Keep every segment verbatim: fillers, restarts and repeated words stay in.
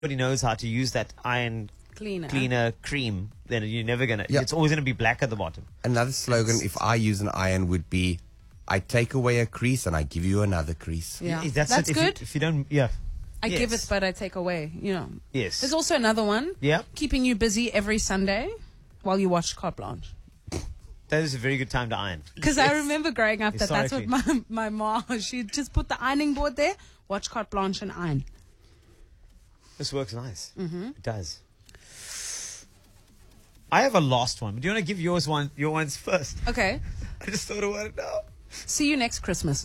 nobody knows how to use that iron Cleaner. cleaner cream, then you're never gonna. Yeah. It's always gonna be black at the bottom. Another slogan, if I use an iron, would be, I take away a crease and I give you another crease. Yeah. That's, That's it. If good. You, if you don't, yeah. I Yes. give it, but I take away, you know. Yes. There's also another one. Yeah. Keeping you busy every Sunday while you watch Carte Blanche. That is a very good time to iron. Because I remember growing up that that's what Historically. my, my mom, she'd just put the ironing board there, watch Carte Blanche and iron. This works nice. Mm-hmm. It does. I have a last one. Do you want to give yours one? Your ones first. Okay. I just thought about it now. See you next Christmas.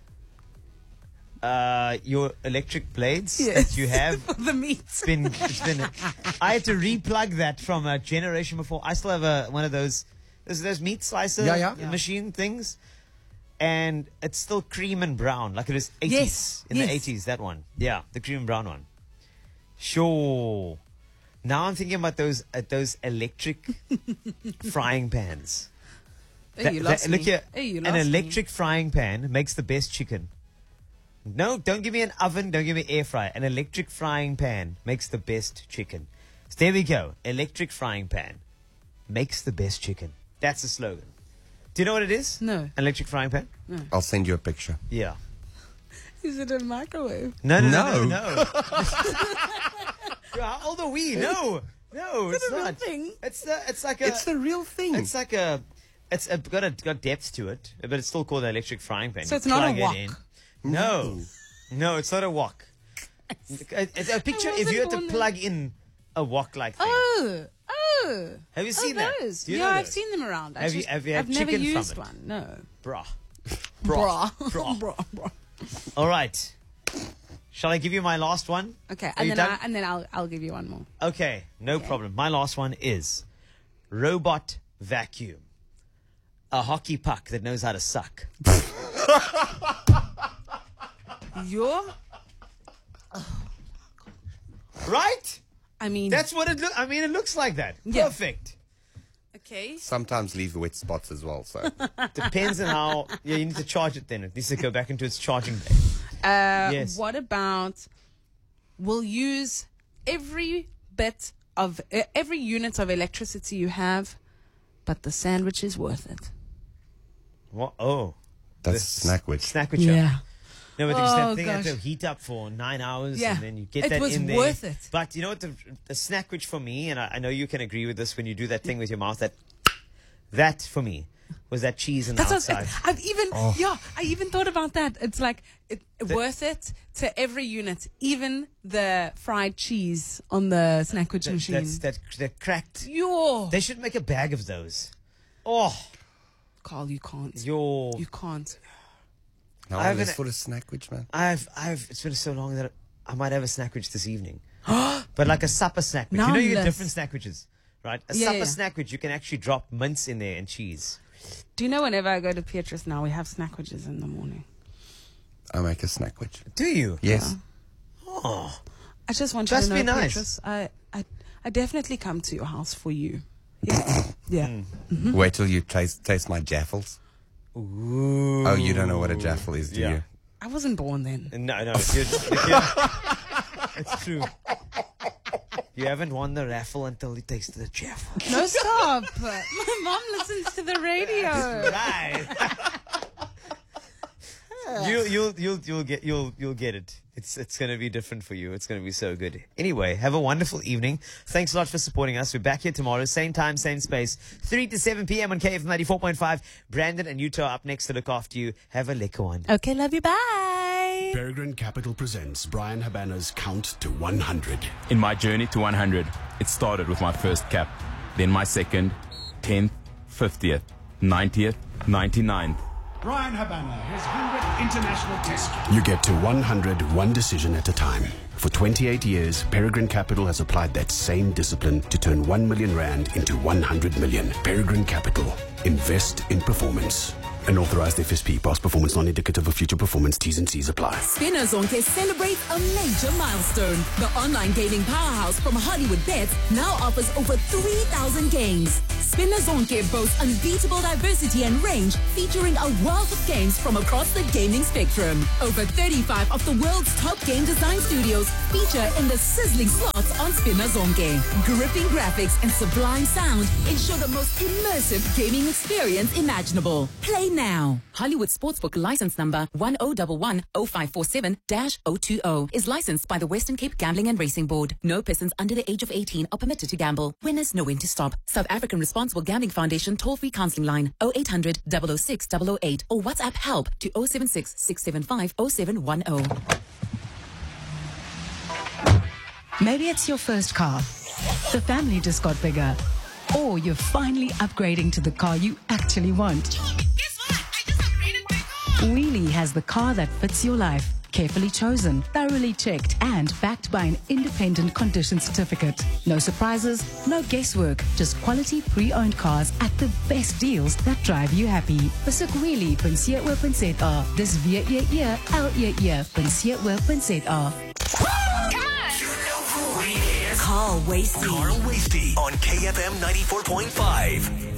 Uh, your electric blades that you have. For the meat. It's been, it's been. I had to replug that from a generation before. I still have a one of those. There's those meat slicer Yeah, yeah. machine things, and it's still cream and brown, like it is eighties Yes, in yes. the eighties. That one, yeah, the cream and brown one. Sure. Now I'm thinking about those uh, those electric frying pans. Hey, That- you that- lost look me. here, Hey, you an lost me. electric frying pan makes the best chicken. No, don't give me an oven. Don't give me air fryer. An electric frying pan makes the best chicken. So there we go. Electric frying pan makes the best chicken. That's the slogan. Do you know what it is? No. An electric frying pan? I'll send you a picture. Yeah. Is it a microwave? No, no, no, no. No. no. Yo, how old are we? No, no, it's it a real not. thing? It's the, it's like a. It's the real thing. It's like a. It's a, got a got depth to it, but it's still called an electric frying pan. So You it's not a plug it wok? in. No, no, it's not a wok. It's a picture if you had to wasn't plug in a wok like thing. Oh, oh. Have you Oh, seen that? those. Do you yeah, know I've those? seen them around. I Have you- just- have you had I've never chicken from used it? one. No. Bra. Bra. Bra. Bra. Bra. All right. Shall I give you my last one? Okay, Are and you then, done? I, and then I'll, I'll give you one more. Okay, no problem. My last one is robot vacuum. A hockey puck that knows how to suck. You're, Right? I mean, That's what it looks. I mean, it looks like that. Yeah. Perfect. okay. Sometimes leave wet spots as well. So Depends on how. Yeah, you need to charge it then. It needs to go back into its charging bay. Uh, Yes. What about we'll use every bit of uh, every unit of electricity you have, but the sandwich is worth it. What? Oh. that's The snack witch. Snack with you. No, but because Oh, that thing had to gosh. heat up for nine hours Yeah. and then you get It that was in there. worth it. But you know what? The, the snack which for me, and I, I know you can agree with this when you do that thing with your mouth, that that for me was that cheese on the That's what, outside. I've even yeah, I even thought about that. It's like it, worth it to every unit, even the fried cheese on the snack witch That, machine. that's that, that cracked. Yo, They should make a bag of those. Oh, Carl, you can't. your. You can't. Now I I haven't- live for a snack witch, man. I've, I've, it's been so long that I might have a snack witch this evening. But like a supper snack witch. You know, you get Numbness. different snack witches, right? A Yeah, supper yeah. snack witch, you can actually drop mince in there and cheese. Do you know whenever I go to Beatrice now, we have snack witches in the morning. I make a snack witch. Do you? Yes. Oh, I just want you Must to know, be nice. Beatrice, I, I, I definitely come to your house for you. Yeah. yeah. Hmm. Wait till you taste taste my jaffles. Ooh. Oh, you don't know what a jaffle is, do Yeah. you? I wasn't born then. No, no, it's, you're- it's true. You haven't won the raffle until you tasted the jaffle. No, stop. My mom listens to the radio. Right. you you'll you'll you'll get you'll you'll get it. It's it's gonna be different for you. It's gonna be so good. Anyway, have a wonderful evening. Thanks a lot for supporting us. We're back here tomorrow, same time, same space, three to seven p m on K F M ninety-four point five. Brandon and Utah up next to look after you. Have a lekker one. Okay, love you. Bye. Peregrine Capital presents Brian Habana's Count to one hundred. In my journey to one hundred, it started with my first cap, then my second, tenth, fiftieth, ninetieth, ninety-ninth. Brian Habana, his hundredth international test. You get to one hundred one decision at a time. For twenty-eight years, Peregrine Capital has applied that same discipline to turn one million rand into one hundred million. Peregrine Capital. Invest in performance. An authorized F S P. Past performance non-indicative of future performance. T's and C's apply. Spinazonke celebrates a major milestone. The online gaming powerhouse from Hollywood Bets now offers over three thousand games. Spinner Zonke boasts unbeatable diversity and range, featuring a wealth of games from across the gaming spectrum. Over thirty-five of the world's top game design studios feature in the sizzling slots on Spinner Zonke. Gripping graphics and sublime sound ensure the most immersive gaming experience imaginable. Play now. Hollywood Sportsbook license number one oh one one oh five four seven dash oh two oh is licensed by the Western Cape Gambling and Racing Board. No persons under the age of eighteen are permitted to gamble. Winners know when to stop. South African Responsible Gambling Foundation toll-free counseling line oh eight hundred, double oh six, double oh eight or WhatsApp help to oh seven six, six seven five, oh seven one oh. Maybe it's your first car. The family just got bigger. Or you're finally upgrading to the car you actually want. Guess what? I just upgraded my car. Wheelie has the car that fits your life. Carefully chosen, thoroughly checked, and backed by an independent condition certificate. No surprises, no guesswork, just quality pre-owned cars at the best deals that drive you happy. Besoek wheelie dot co dot za. Dis W E E L E E dot co dot za. Carl Wastie. Carl Wastie on K F M ninety-four point five.